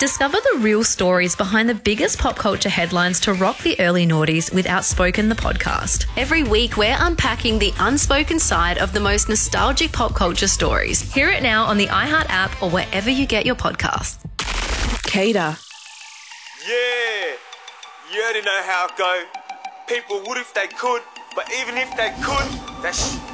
Discover the real stories behind the biggest pop culture headlines to rock the early noughties with Outspoken, the podcast. Every week, we're unpacking the unspoken side of the most nostalgic pop culture stories. Hear it now on the iHeart app or wherever you get your podcasts. Cater. Yeah, you already know how it go. People would if they could, but even if they could, that